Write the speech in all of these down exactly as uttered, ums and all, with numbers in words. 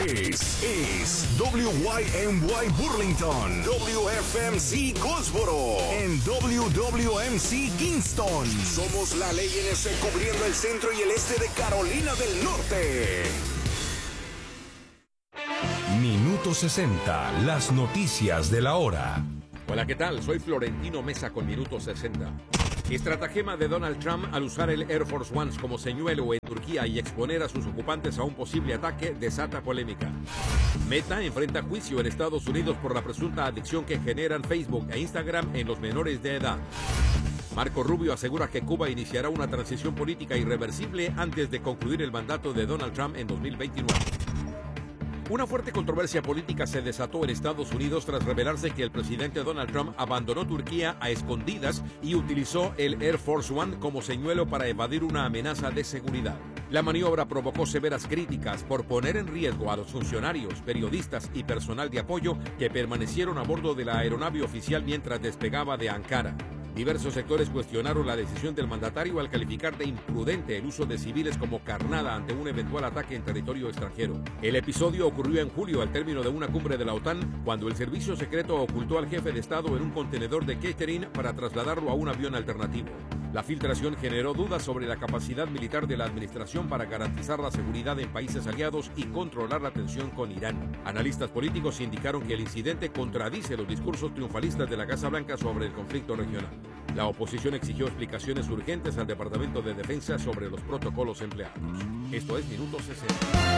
Es, es W Y M Y Burlington, W F M C Goldsboro, en W W M C Kingston. Somos la ley N S cubriendo el centro y el este de Carolina del Norte. Minuto sesenta, las noticias de la hora. Hola, ¿qué tal? Soy Florentino Mesa con Minuto sesenta. Estratagema de Donald Trump al usar el Air Force One como señuelo en Turquía y exponer a sus ocupantes a un posible ataque desata polémica. Meta enfrenta juicio en Estados Unidos por la presunta adicción que generan Facebook e Instagram en los menores de edad. Marco Rubio asegura que Cuba iniciará una transición política irreversible antes de concluir el mandato de Donald Trump en dos mil veintinueve. Una fuerte controversia política se desató en Estados Unidos tras revelarse que el presidente Donald Trump abandonó Turquía a escondidas y utilizó el Air Force One como señuelo para evadir una amenaza de seguridad. La maniobra provocó severas críticas por poner en riesgo a los funcionarios, periodistas y personal de apoyo que permanecieron a bordo de la aeronave oficial mientras despegaba de Ankara. Diversos sectores cuestionaron la decisión del mandatario al calificar de imprudente el uso de civiles como carnada ante un eventual ataque en territorio extranjero. El episodio ocurrió en julio al término de una cumbre de la OTAN, cuando el servicio secreto ocultó al jefe de Estado en un contenedor de catering para trasladarlo a un avión alternativo. La filtración generó dudas sobre la capacidad militar de la administración para garantizar la seguridad en países aliados y controlar la tensión con Irán. Analistas políticos indicaron que el incidente contradice los discursos triunfalistas de la Casa Blanca sobre el conflicto regional. La oposición exigió explicaciones urgentes al Departamento de Defensa sobre los protocolos empleados. Esto es Minuto sesenta.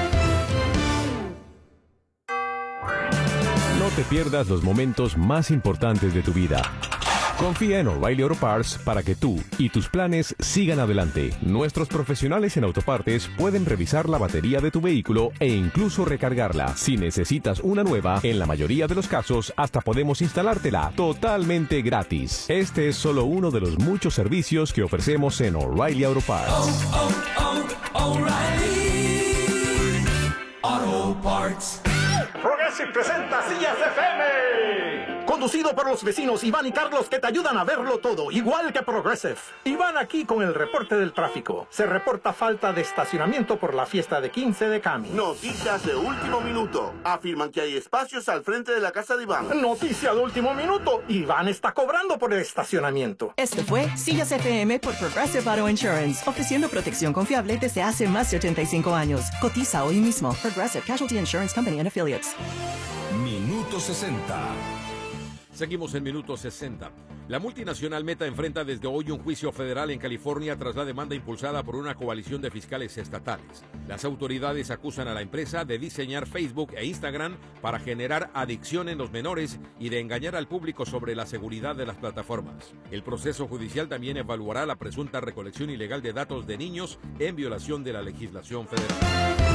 No te pierdas los momentos más importantes de tu vida. Confía en O'Reilly Auto Parts para que tú y tus planes sigan adelante. Nuestros profesionales en autopartes pueden revisar la batería de tu vehículo e incluso recargarla. Si necesitas una nueva, en la mayoría de los casos, hasta podemos instalártela totalmente gratis. Este es solo uno de los muchos servicios que ofrecemos en O'Reilly Auto Parts. Oh, oh, oh, O'Reilly Auto Parts. Progressive presenta Sillas F M. Conducido por los vecinos Iván y Carlos, que te ayudan a verlo todo, igual que Progressive. Iván aquí con el reporte del tráfico. Se reporta falta de estacionamiento por la fiesta de quince de Cami. Noticias de último minuto. Afirman que hay espacios al frente de la casa de Iván. Noticia de último minuto. Iván está cobrando por el estacionamiento. Esto fue Sillas F M por Progressive Auto Insurance, ofreciendo protección confiable desde hace más de ochenta y cinco años. Cotiza hoy mismo. Progressive Casualty Insurance Company and Affiliates. Minuto sesenta. Seguimos en Minuto sesenta. La multinacional Meta enfrenta desde hoy un juicio federal en California tras la demanda impulsada por una coalición de fiscales estatales. Las autoridades acusan a la empresa de diseñar Facebook e Instagram para generar adicción en los menores y de engañar al público sobre la seguridad de las plataformas. El proceso judicial también evaluará la presunta recolección ilegal de datos de niños en violación de la legislación federal.